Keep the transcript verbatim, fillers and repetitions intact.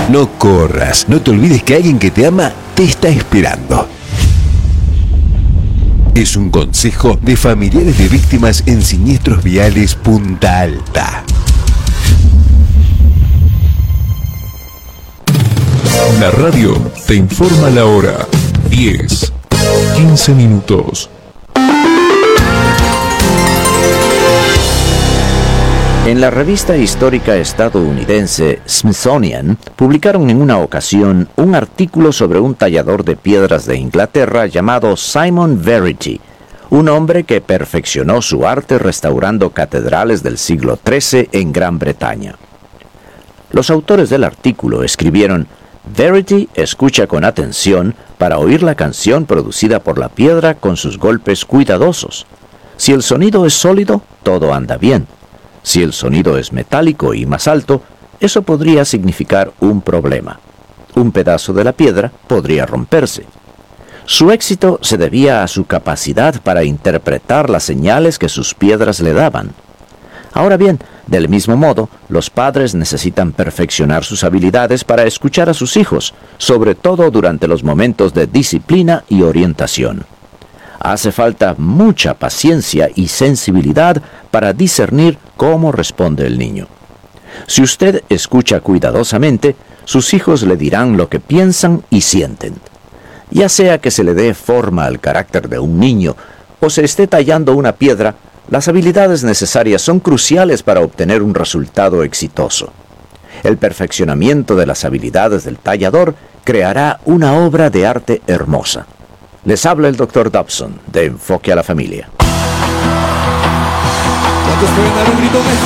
No corras, no te olvides que alguien que te ama te está esperando. Es un consejo de familiares de víctimas en siniestros viales Punta Alta. La radio te informa la hora. diez, quince minutos. En la revista histórica estadounidense Smithsonian publicaron en una ocasión un artículo sobre un tallador de piedras de Inglaterra llamado Simon Verity, un hombre que perfeccionó su arte restaurando catedrales del siglo trece en Gran Bretaña. Los autores del artículo escribieron: Verity escucha con atención para oír la canción producida por la piedra con sus golpes cuidadosos. Si el sonido es sólido, todo anda bien. Si el sonido es metálico y más alto, eso podría significar un problema. Un pedazo de la piedra podría romperse. Su éxito se debía a su capacidad para interpretar las señales que sus piedras le daban. Ahora bien, del mismo modo, los padres necesitan perfeccionar sus habilidades para escuchar a sus hijos, sobre todo durante los momentos de disciplina y orientación. Hace falta mucha paciencia y sensibilidad para discernir cómo responde el niño. Si usted escucha cuidadosamente, sus hijos le dirán lo que piensan y sienten. Ya sea que se le dé forma al carácter de un niño o se esté tallando una piedra, las habilidades necesarias son cruciales para obtener un resultado exitoso. El perfeccionamiento de las habilidades del tallador creará una obra de arte hermosa. Les habla el doctor Dobson, de Enfoque a la Familia. ¿Cuántos pueden dar un grito mejor?